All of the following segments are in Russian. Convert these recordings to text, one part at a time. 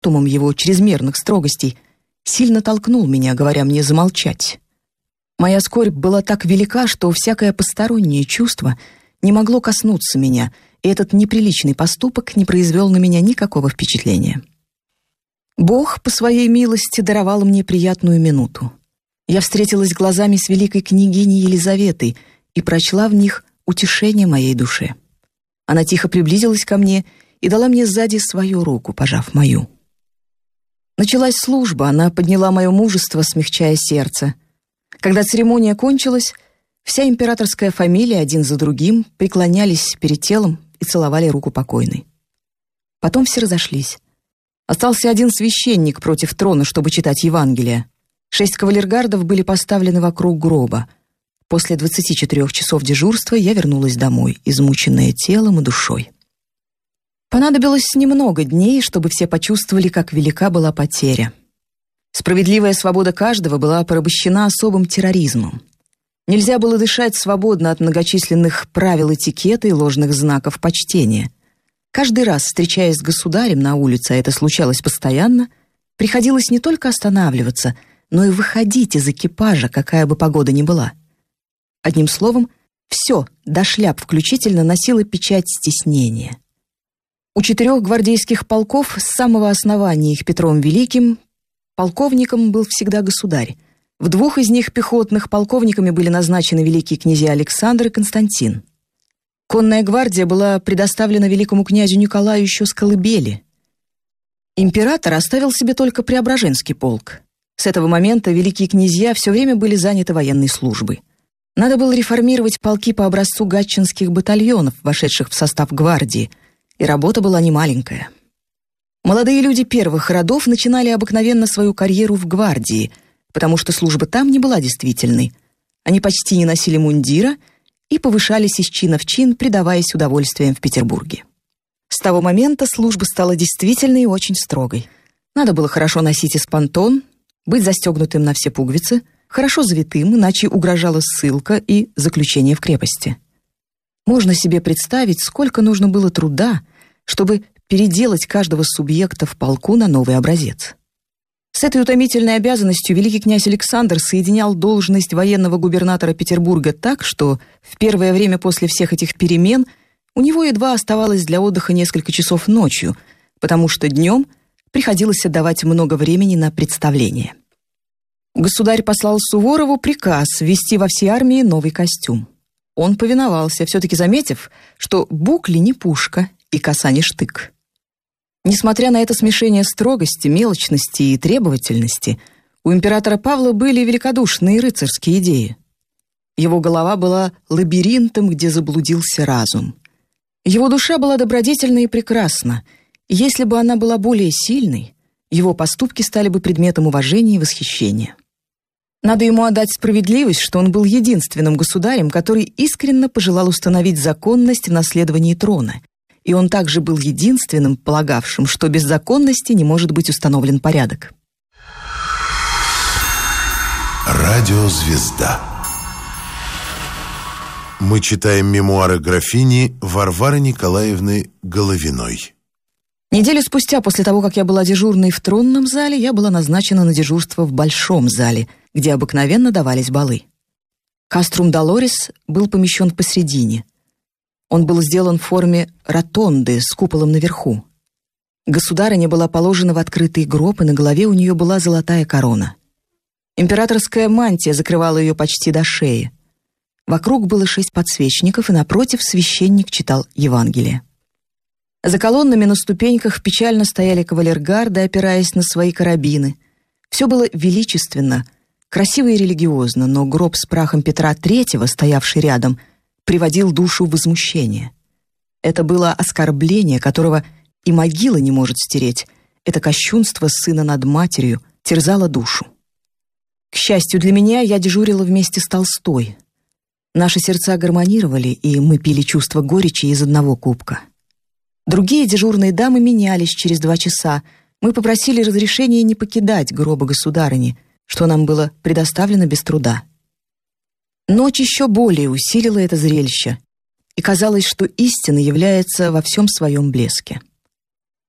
томом его чрезмерных строгостей, сильно толкнул меня, говоря мне замолчать. Моя скорбь была так велика, что всякое постороннее чувство не могло коснуться меня, и этот неприличный поступок не произвел на меня никакого впечатления. Бог по своей милости даровал мне приятную минуту. Я встретилась глазами с великой княгиней Елизаветой и прочла в них утешение моей душе. Она тихо приблизилась ко мне и дала мне сзади свою руку, пожав мою. Началась служба, она подняла мое мужество, смягчая сердце. Когда церемония кончилась, вся императорская фамилия один за другим преклонялись перед телом и целовали руку покойной. Потом все разошлись. Остался один священник против трона, чтобы читать Евангелие. 6 кавалергардов были поставлены вокруг гроба. После 24 часов дежурства я вернулась домой, измученная телом и душой. Понадобилось немного дней, чтобы все почувствовали, как велика была потеря. Справедливая свобода каждого была порабощена особым терроризмом. Нельзя было дышать свободно от многочисленных правил этикета и ложных знаков почтения. Каждый раз, встречаясь с государем на улице, а это случалось постоянно, приходилось не только останавливаться, но и выходить из экипажа, какая бы погода ни была. Одним словом, все, до шляп включительно, носило печать стеснения. У 4 гвардейских полков с самого основания их Петром Великим полковником был всегда государь. В 2 из них пехотных полковниками были назначены великие князья Александр и Константин. Конная гвардия была предоставлена великому князю Николаю еще с колыбели. Император оставил себе только Преображенский полк. С этого момента великие князья все время были заняты военной службой. Надо было реформировать полки по образцу гатчинских батальонов, вошедших в состав гвардии, и работа была немаленькая. Молодые люди первых родов начинали обыкновенно свою карьеру в гвардии, потому что служба там не была действительной. Они почти не носили мундира и повышались из чина в чин, предаваясь удовольствиям в Петербурге. С того момента служба стала действительной и очень строгой. Надо было хорошо носить эспантон, быть застегнутым на все пуговицы, хорошо завитым, иначе угрожала ссылка и заключение в крепости. Можно себе представить, сколько нужно было труда, чтобы переделать каждого субъекта в полку на новый образец. С этой утомительной обязанностью великий князь Александр соединял должность военного губернатора Петербурга так, что в первое время после всех этих перемен у него едва оставалось для отдыха несколько часов ночью, потому что днем приходилось отдавать много времени на представления. Государь послал Суворову приказ ввести во всей армии новый костюм. Он повиновался, все-таки заметив, что букли не пушка и коса не штык. Несмотря на это смешение строгости, мелочности и требовательности, у императора Павла были великодушные рыцарские идеи. Его голова была лабиринтом, где заблудился разум. Его душа была добродетельна и прекрасна, и если бы она была более сильной, его поступки стали бы предметом уважения и восхищения. Надо ему отдать справедливость, что он был единственным государем, который искренне пожелал установить законность в наследовании трона, и он также был единственным, полагавшим, что без законности не может быть установлен порядок. Радиозвезда. Мы читаем мемуары графини Варвары Николаевны Головиной. Неделю спустя, после того, как я была дежурной в тронном зале, я была назначена на дежурство в большом зале, где обыкновенно давались балы. Каструм Долорес был помещен посредине. Он был сделан в форме ротонды с куполом наверху. Государыня была положена в открытый гроб, и на голове у нее была золотая корона. Императорская мантия закрывала ее почти до шеи. Вокруг было 6 подсвечников, и напротив священник читал Евангелие. За колоннами на ступеньках печально стояли кавалергарды, опираясь на свои карабины. Все было величественно, красиво и религиозно, но гроб с прахом Петра III, стоявший рядом, приводил душу в возмущение. Это было оскорбление, которого и могила не может стереть. Это кощунство сына над матерью терзало душу. К счастью для меня, я дежурила вместе с Толстой. Наши сердца гармонировали, и мы пили чувство горечи из одного кубка. Другие дежурные дамы менялись через 2 часа. Мы попросили разрешения не покидать гроба государыни, что нам было предоставлено без труда. Ночь еще более усилила это зрелище, и казалось, что истина является во всем своем блеске.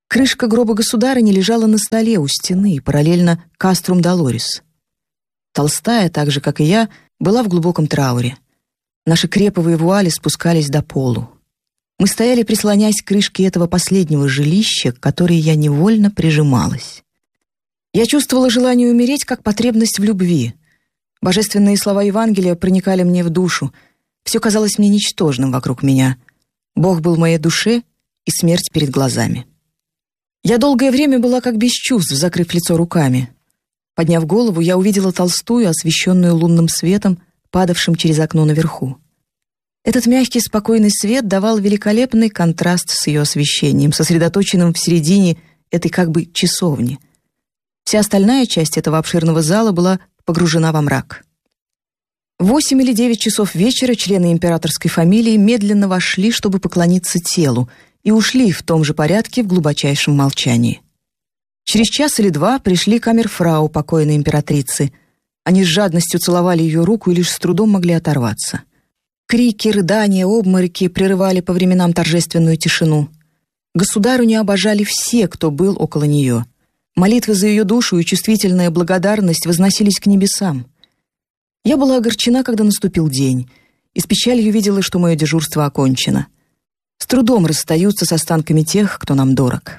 Крышка гроба государыни лежала на столе у стены, параллельно Каструм Долорис. Толстая, так же, как и я, была в глубоком трауре. Наши креповые вуали спускались до полу. Мы стояли, прислонясь к крышке этого последнего жилища, к которой я невольно прижималась. Я чувствовала желание умереть, как потребность в любви. Божественные слова Евангелия проникали мне в душу. Все казалось мне ничтожным вокруг меня. Бог был в моей душе и смерть перед глазами. Я долгое время была как без чувств, закрыв лицо руками. Подняв голову, я увидела Толстую, освещенную лунным светом, падавшим через окно наверху. Этот мягкий, спокойный свет давал великолепный контраст с ее освещением, сосредоточенным в середине этой как бы часовни. Вся остальная часть этого обширного зала была погружена во мрак. В 8 или 9 часов вечера члены императорской фамилии медленно вошли, чтобы поклониться телу, и ушли в том же порядке в глубочайшем молчании. Через час или два пришли камерфрау покойной императрицы. Они с жадностью целовали ее руку и лишь с трудом могли оторваться. Крики, рыдания, обмороки прерывали по временам торжественную тишину. Государыню обожали все, кто был около нее. Молитвы за ее душу и чувствительная благодарность возносились к небесам. Я была огорчена, когда наступил день, и с печалью видела, что мое дежурство окончено. С трудом расстаются с останками тех, кто нам дорог.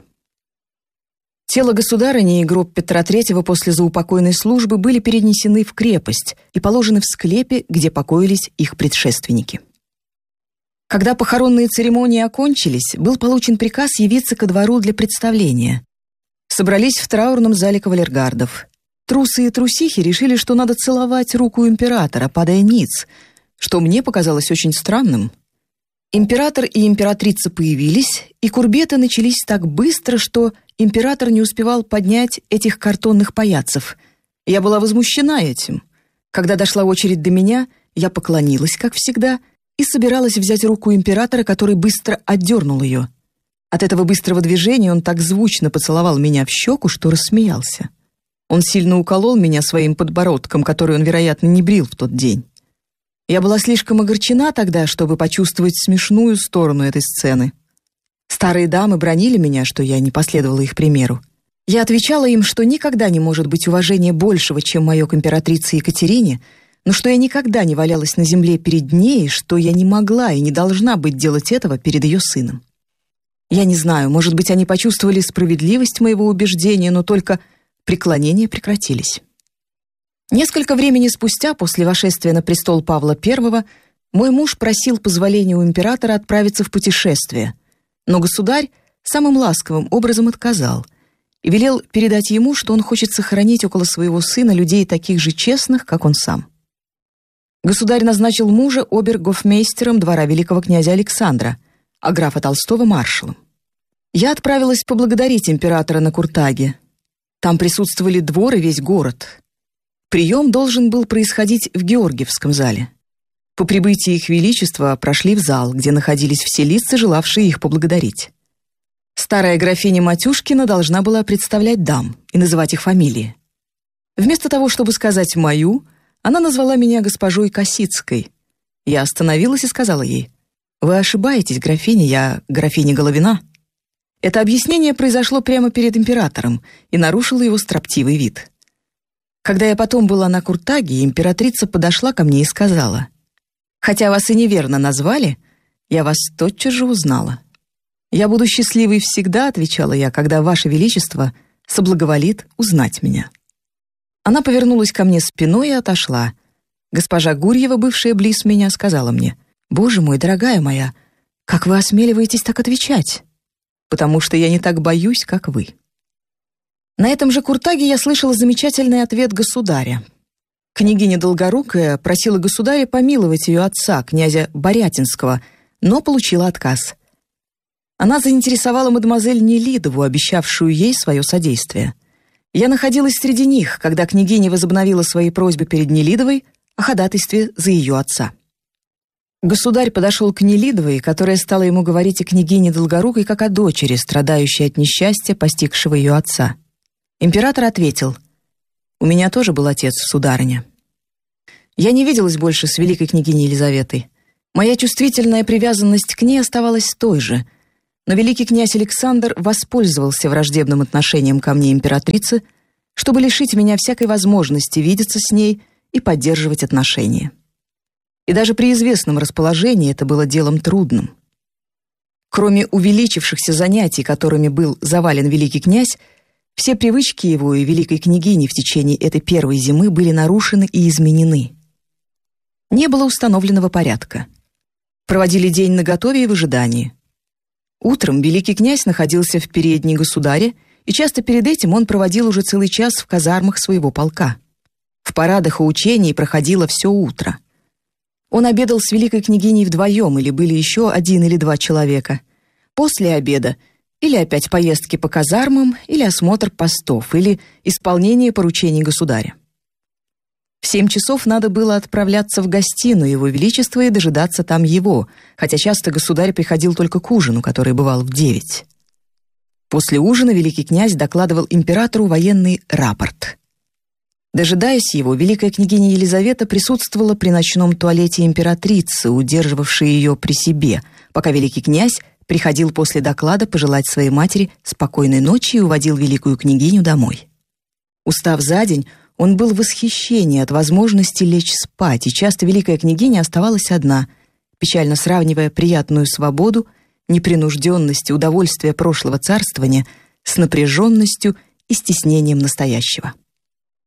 Тело государыни и гроб Петра III после заупокойной службы были перенесены в крепость и положены в склепе, где покоились их предшественники. Когда похоронные церемонии окончились, был получен приказ явиться ко двору для представления. Собрались в траурном зале кавалергардов. Трусы и трусихи решили, что надо целовать руку императора, падая ниц, что мне показалось очень странным. Император и императрица появились, и курбеты начались так быстро, что император не успевал поднять этих картонных паяцев. Я была возмущена этим. Когда дошла очередь до меня, я поклонилась, как всегда, и собиралась взять руку императора, который быстро отдернул ее. От этого быстрого движения он так звучно поцеловал меня в щеку, что рассмеялся. Он сильно уколол меня своим подбородком, который он, вероятно, не брил в тот день. Я была слишком огорчена тогда, чтобы почувствовать смешную сторону этой сцены. Старые дамы бранили меня, что я не последовала их примеру. Я отвечала им, что никогда не может быть уважения большего, чем мое к императрице Екатерине, но что я никогда не валялась на земле перед ней, что я не могла и не должна быть делать этого перед ее сыном. Я не знаю, может быть, они почувствовали справедливость моего убеждения, но только преклонения прекратились. Несколько времени спустя, после восшествия на престол Павла I, мой муж просил позволения у императора отправиться в путешествие, но государь самым ласковым образом отказал и велел передать ему, что он хочет сохранить около своего сына людей таких же честных, как он сам. Государь назначил мужа обер-гофмейстером двора великого князя Александра, а графа Толстого маршалом. Я отправилась поблагодарить императора на Куртаге. Там присутствовали двор и весь город. Прием должен был происходить в Георгиевском зале. По прибытии их величества прошли в зал, где находились все лица, желавшие их поблагодарить. Старая графиня Матюшкина должна была представлять дам и называть их фамилии. Вместо того, чтобы сказать мою, она назвала меня госпожой Косицкой. Я остановилась и сказала ей: «Вы ошибаетесь, графиня, я графиня Головина». Это объяснение произошло прямо перед императором и нарушило его строптивый вид. Когда я потом была на Куртаге, императрица подошла ко мне и сказала: «Хотя вас и неверно назвали, я вас тотчас же узнала». «Я буду счастливой всегда», — отвечала я, «когда Ваше Величество соблаговолит узнать меня». Она повернулась ко мне спиной и отошла. Госпожа Гурьева, бывшая близ меня, сказала мне: «Боже мой, дорогая моя, как вы осмеливаетесь так отвечать?» «Потому что я не так боюсь, как вы». На этом же Куртаге я слышала замечательный ответ государя. Княгиня Долгорукая просила государя помиловать ее отца, князя Борятинского, но получила отказ. Она заинтересовала мадемуазель Нелидову, обещавшую ей свое содействие. Я находилась среди них, когда княгиня возобновила свои просьбы перед Нелидовой о ходатайстве за ее отца. Государь подошел к Нелидовой, которая стала ему говорить о княгине Долгорукой как о дочери, страдающей от несчастья, постигшего ее отца. Император ответил: «У меня тоже был отец, сударыня». Я не виделась больше с великой княгиней Елизаветой. Моя чувствительная привязанность к ней оставалась той же. Но великий князь Александр воспользовался враждебным отношением ко мне императрицы, чтобы лишить меня всякой возможности видеться с ней и поддерживать отношения. И даже при известном расположении это было делом трудным. Кроме увеличившихся занятий, которыми был завален великий князь, все привычки его и великой княгини в течение этой первой зимы были нарушены и изменены. Не было установленного порядка. Проводили день наготове и в ожидании. Утром великий князь находился в передней государя, и часто перед этим он проводил уже целый час в казармах своего полка. В парадах и учениях проходило все утро. Он обедал с великой княгиней вдвоем, или были еще 1 или 2 человека. После обеда или опять поездки по казармам, или осмотр постов, или исполнение поручений государя. В 7 часов надо было отправляться в гостиную Его Величества и дожидаться там его, хотя часто государь приходил только к ужину, который бывал в 9. После ужина великий князь докладывал императору военный рапорт. Дожидаясь его, великая княгиня Елизавета присутствовала при ночном туалете императрицы, удерживавшей ее при себе, пока великий князь приходил после доклада пожелать своей матери спокойной ночи и уводил великую княгиню домой. Устав за день, он был в восхищении от возможности лечь спать, и часто великая княгиня оставалась одна, печально сравнивая приятную свободу, непринужденность и удовольствие прошлого царствования с напряженностью и стеснением настоящего.